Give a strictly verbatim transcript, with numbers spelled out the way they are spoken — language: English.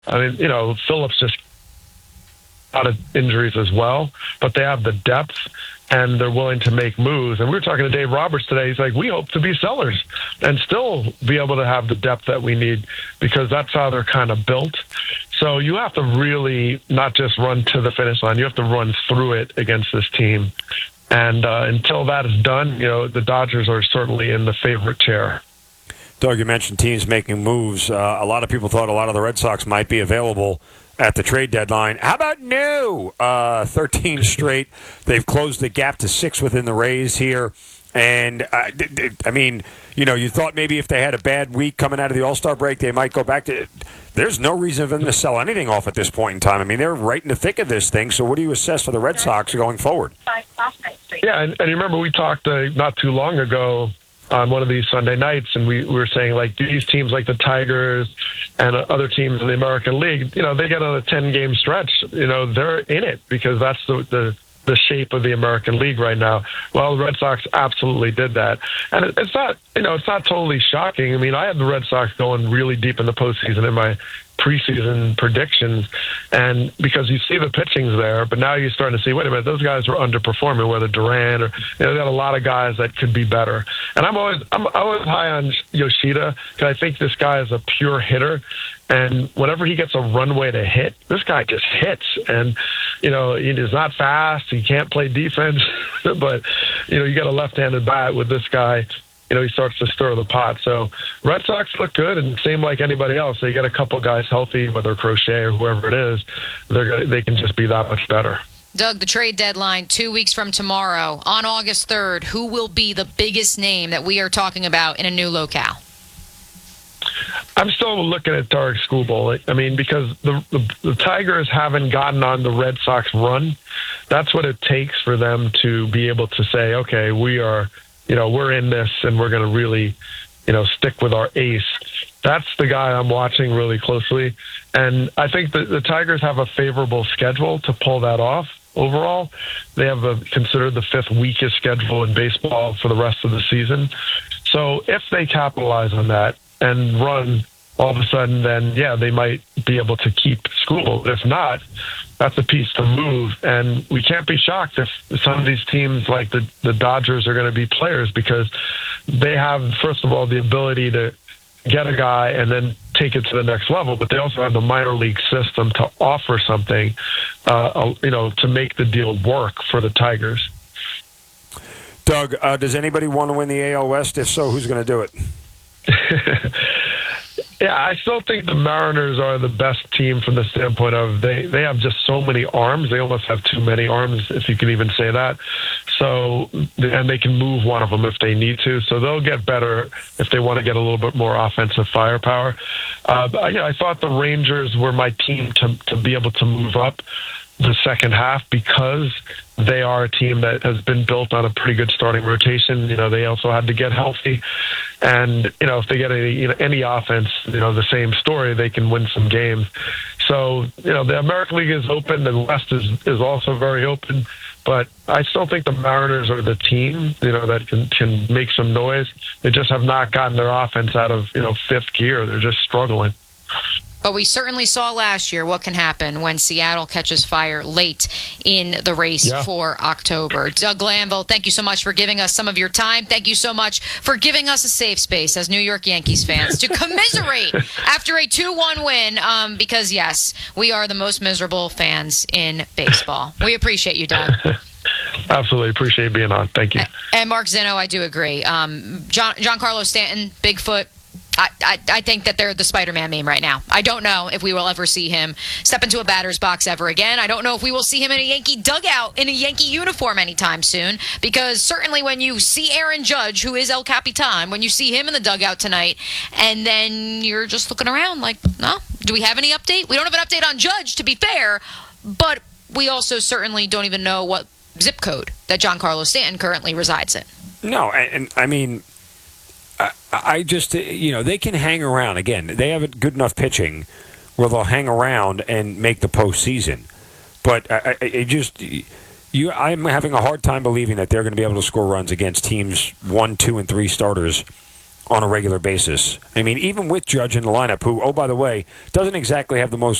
I mean, you know, Phillips just out of injuries as well, but they have the depth and they're willing to make moves. And we were talking to Dave Roberts today. He's like, we hope to be sellers and still be able to have the depth that we need because that's how they're kind of built. So you have to really not just run to the finish line. You have to run through it against this team. And uh, until that is done, you know, the Dodgers are certainly in the favorite chair. Doug, you mentioned teams making moves. Uh, a lot of people thought a lot of the Red Sox might be available at the trade deadline. How about no? Uh, thirteen straight. They've closed the gap to six within the Rays here. And, uh, I mean, you know, you thought maybe if they had a bad week coming out of the All-Star break, they might go back to – there's no reason for them to sell anything off at this point in time. I mean, they're right in the thick of this thing. So what do you assess for the Red Sox going forward? Yeah, and, and you remember we talked uh, not too long ago on one of these Sunday nights, and we, we were saying, like, these teams like the Tigers and uh, other teams in the American League, you know, they get on a ten-game stretch. You know, they're in it because that's the, the the shape of the American League right now. Well, the Red Sox absolutely did that. And it, it's not, you know, it's not totally shocking. I mean, I had the Red Sox going really deep in the postseason in my preseason predictions, and because you see the pitchings there, but now you're starting to see, wait a minute, those guys were underperforming, whether Duran or, you know, they got a lot of guys that could be better. And I'm always, I'm always high on Yoshida because I think this guy is a pure hitter. And whenever he gets a runway to hit, this guy just hits. And, you know, he is not fast. He can't play defense. But, you know, you got a left-handed bat with this guy. You know, he starts to stir the pot. So Red Sox look good, and same like anybody else. They get a couple guys healthy, whether Crochet or whoever it is, they're gonna, they can just be that much better. Doug, the trade deadline two weeks from tomorrow, on August third, who will be the biggest name that we are talking about in a new locale? I'm still looking at Tarik Skubal. I mean, because the, the the Tigers haven't gotten on the Red Sox run. That's what it takes for them to be able to say, okay, we are, you know, we're in this and we're going to really, you know, stick with our ace. That's the guy I'm watching really closely. And I think that the Tigers have a favorable schedule to pull that off. Overall, they have a, considered the fifth weakest schedule in baseball for the rest of the season. So if they capitalize on that and run all of a sudden, then, yeah, they might be able to keep Skubal. If not, that's a piece to move. And we can't be shocked if some of these teams like the, the Dodgers are going to be players because they have, first of all, the ability to get a guy and then take it to the next level, but they also have the minor league system to offer something, uh, you know, to make the deal work for the Tigers. Doug, uh, does anybody want to win the A L West? If so, who's going to do it? Yeah, I still think the Mariners are the best team from the standpoint of they, they have just so many arms. They almost have too many arms, if you can even say that. So, and they can move one of them if they need to. So they'll get better if they want to get a little bit more offensive firepower. Uh, but, you know, I thought the Rangers were my team to to be able to move up the second half because they are a team that has been built on a pretty good starting rotation. You know, they also had to get healthy. And, you know, if they get any, you know, any offense, you know, the same story, they can win some games. So, you know, the American League is open. The West is, is also very open. But I still think the Mariners are the team, you know, that can, can make some noise. They just have not gotten their offense out of, you know, fifth gear. They're just struggling. But we certainly saw last year what can happen when Seattle catches fire late in the race yeah. for October. Doug Glanville, thank you so much for giving us some of your time. Thank you so much for giving us a safe space as New York Yankees fans to commiserate after a two one win um, because, yes, we are the most miserable fans in baseball. We appreciate you, Doug. Absolutely. Appreciate being on. Thank you. And Mark Zinno, I do agree. Um, John, Giancarlo Stanton, Bigfoot. I, I, I think that they're the Spider-Man meme right now. I don't know if we will ever see him step into a batter's box ever again. I don't know if we will see him in a Yankee dugout in a Yankee uniform anytime soon, because certainly when you see Aaron Judge, who is El Capitan, when you see him in the dugout tonight, and then you're just looking around like, no, do we have any update? We don't have an update on Judge, to be fair, but we also certainly don't even know what zip code that Giancarlo Stanton currently resides in. No, and, and I mean... I just, you know, they can hang around. Again, they have good enough pitching where they'll hang around and make the postseason. But I, I it just, you, I'm having a hard time believing that they're going to be able to score runs against teams one, two, and three starters on a regular basis. I mean, even with Judge in the lineup, who, oh, by the way, doesn't exactly have the most